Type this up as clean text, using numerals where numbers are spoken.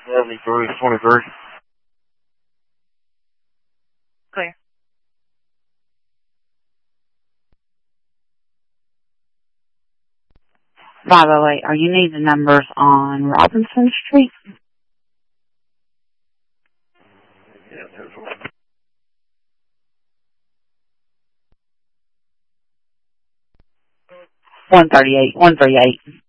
7323. Clear. 508. Are you need the numbers on Robinson Street? Yeah, there's one. 138.